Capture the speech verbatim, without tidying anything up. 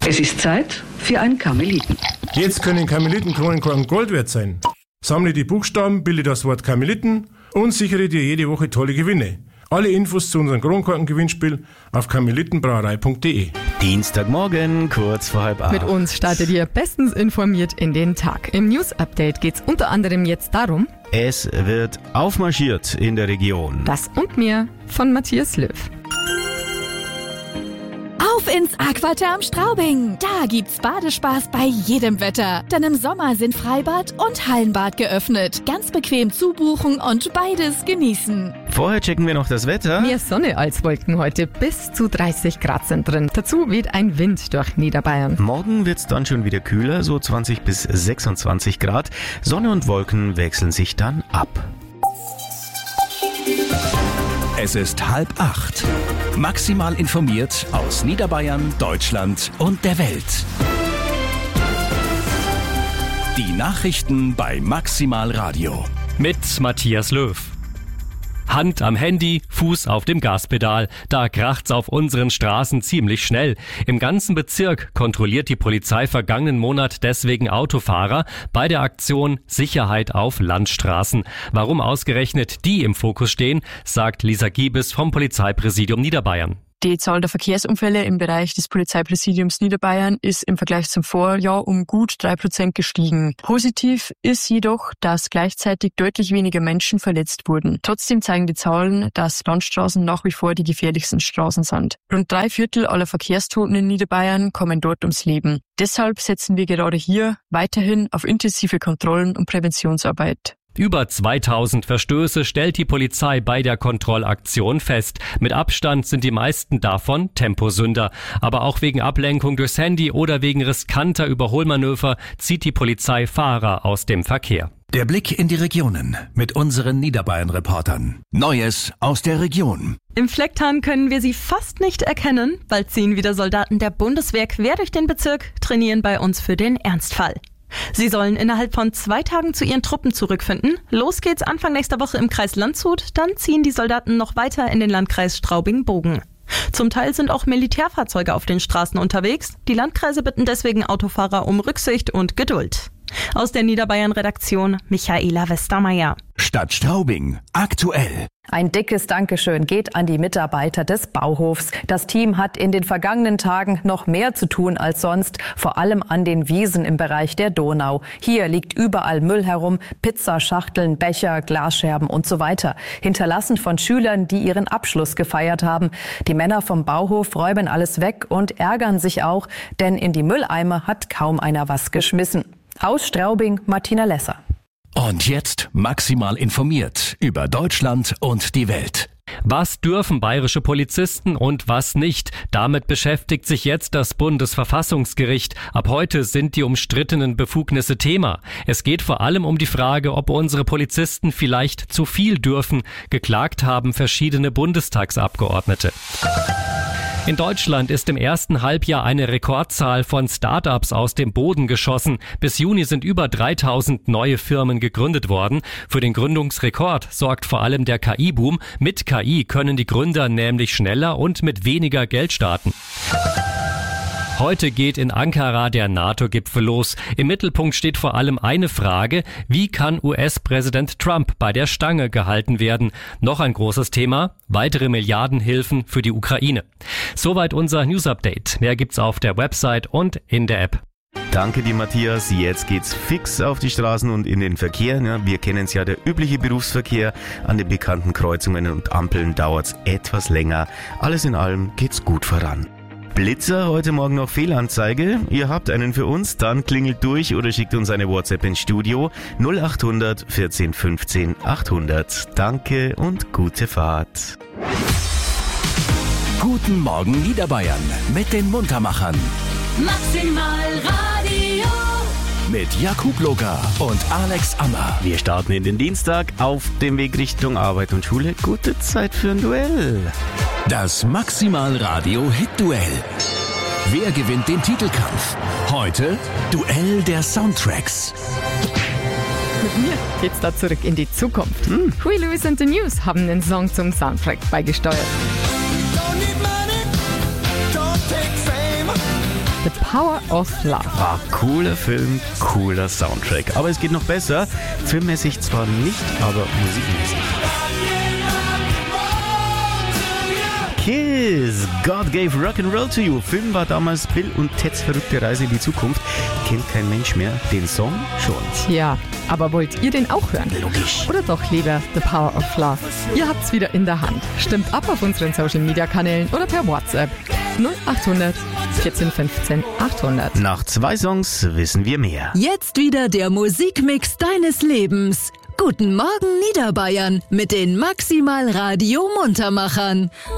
Es ist Zeit für ein Karmeliten. Jetzt können Karmelitenkronenkorken Gold wert sein. Sammle die Buchstaben, bilde das Wort Karmeliten und sichere dir jede Woche tolle Gewinne. Alle Infos zu unserem Kronkorken-Gewinnspiel auf karmelitenbrauerei punkt de. Dienstagmorgen, kurz vor halb acht. Mit uns startet ihr bestens informiert in den Tag. Im News-Update geht's unter anderem jetzt darum: Es wird aufmarschiert in der Region. Das und mehr von Matthias Löw. Auf ins Aquaterm Straubing. Da gibt's Badespaß bei jedem Wetter. Denn im Sommer sind Freibad und Hallenbad geöffnet. Ganz bequem zubuchen und beides genießen. Vorher checken wir noch das Wetter. Mehr Sonne als Wolken heute. Bis zu dreißig Grad sind drin. Dazu weht ein Wind durch Niederbayern. Morgen wird's dann schon wieder kühler, so zwanzig bis sechsundzwanzig Grad. Sonne und Wolken wechseln sich dann ab. Es ist halb acht. Maximal informiert aus Niederbayern, Deutschland und der Welt. Die Nachrichten bei Maximal Radio. Mit Matthias Löw. Hand am Handy, Fuß auf dem Gaspedal. Da kracht's auf unseren Straßen ziemlich schnell. Im ganzen Bezirk kontrolliert die Polizei vergangenen Monat deswegen Autofahrer bei der Aktion Sicherheit auf Landstraßen. Warum ausgerechnet die im Fokus stehen, sagt Lisa Giebes vom Polizeipräsidium Niederbayern. Die Zahl der Verkehrsunfälle im Bereich des Polizeipräsidiums Niederbayern ist im Vergleich zum Vorjahr um gut drei Prozent gestiegen. Positiv ist jedoch, dass gleichzeitig deutlich weniger Menschen verletzt wurden. Trotzdem zeigen die Zahlen, dass Landstraßen nach wie vor die gefährlichsten Straßen sind. Rund drei Viertel aller Verkehrstoten in Niederbayern kommen dort ums Leben. Deshalb setzen wir gerade hier weiterhin auf intensive Kontrollen und Präventionsarbeit. Über zweitausend Verstöße stellt die Polizei bei der Kontrollaktion fest. Mit Abstand sind die meisten davon Temposünder. Aber auch wegen Ablenkung durchs Handy oder wegen riskanter Überholmanöver zieht die Polizei Fahrer aus dem Verkehr. Der Blick in die Regionen mit unseren Niederbayern-Reportern. Neues aus der Region. Im Flecktarn können wir sie fast nicht erkennen. Bald ziehen wieder Soldaten der Bundeswehr quer durch den Bezirk, trainieren bei uns für den Ernstfall. Sie sollen innerhalb von zwei Tagen zu ihren Truppen zurückfinden. Los geht's Anfang nächster Woche im Kreis Landshut. Dann ziehen die Soldaten noch weiter in den Landkreis Straubing-Bogen. Zum Teil sind auch Militärfahrzeuge auf den Straßen unterwegs. Die Landkreise bitten deswegen Autofahrer um Rücksicht und Geduld. Aus der Niederbayern-Redaktion Michaela Westermeier. Stadt Straubing. Aktuell. Ein dickes Dankeschön geht an die Mitarbeiter des Bauhofs. Das Team hat in den vergangenen Tagen noch mehr zu tun als sonst, vor allem an den Wiesen im Bereich der Donau. Hier liegt überall Müll herum, Pizzaschachteln, Becher, Glasscherben und so weiter. Hinterlassen von Schülern, die ihren Abschluss gefeiert haben. Die Männer vom Bauhof räumen alles weg und ärgern sich auch, denn in die Mülleimer hat kaum einer was geschmissen. Aus Straubing, Martina Lesser. Und jetzt maximal informiert über Deutschland und die Welt. Was dürfen bayerische Polizisten und was nicht? Damit beschäftigt sich jetzt das Bundesverfassungsgericht. Ab heute sind die umstrittenen Befugnisse Thema. Es geht vor allem um die Frage, ob unsere Polizisten vielleicht zu viel dürfen. Geklagt haben verschiedene Bundestagsabgeordnete. In Deutschland ist im ersten Halbjahr eine Rekordzahl von Start-ups aus dem Boden geschossen. Bis Juni sind über dreitausend neue Firmen gegründet worden. Für den Gründungsrekord sorgt vor allem der K I-Boom. Mit K I können die Gründer nämlich schneller und mit weniger Geld starten. Heute geht in Ankara der NATO-Gipfel los. Im Mittelpunkt steht vor allem eine Frage: Wie kann U S-Präsident Trump bei der Stange gehalten werden? Noch ein großes Thema: weitere Milliardenhilfen für die Ukraine. Soweit unser News-Update. Mehr gibt's auf der Website und in der App. Danke dir, Matthias. Jetzt geht's fix auf die Straßen und in den Verkehr. Ja, wir kennen es ja, der übliche Berufsverkehr. An den bekannten Kreuzungen und Ampeln dauert's etwas länger. Alles in allem geht's gut voran. Blitzer, heute Morgen noch Fehlanzeige. Ihr habt einen für uns, dann klingelt durch oder schickt uns eine WhatsApp ins Studio null acht hundert vierzehn fünfzehn achthundert. Danke und gute Fahrt. Guten Morgen Niederbayern mit den Muntermachern. Maximal Radio. Mit Jakub Locker und Alex Ammer. Wir starten in den Dienstag auf dem Weg Richtung Arbeit und Schule. Gute Zeit für ein Duell. Das Maximal Radio Hit Duell. Wer gewinnt den Titelkampf? Heute Duell der Soundtracks. Mit mir geht's da zurück in die Zukunft. Hm. Huey Lewis and the News haben den Song zum Soundtrack beigesteuert. Don't need money, don't take fame. The Power of Love. Ah, cooler Film, cooler Soundtrack. Aber es geht noch besser. Filmmäßig zwar nicht, aber musikmäßig. Kiss, God Gave Rock'n'Roll to You. Film war damals Bill und Teds verrückte Reise in die Zukunft. Kennt kein Mensch mehr, den Song schon. Tja, aber wollt ihr den auch hören? Logisch. Oder doch lieber The Power of Love? Ihr habt's wieder in der Hand. Stimmt ab auf unseren Social Media Kanälen oder per WhatsApp. null achthundert vierzehn fünfzehn achthundert. Nach zwei Songs wissen wir mehr. Jetzt wieder der Musikmix deines Lebens. Guten Morgen Niederbayern mit den Maximal Radio Muntermachern.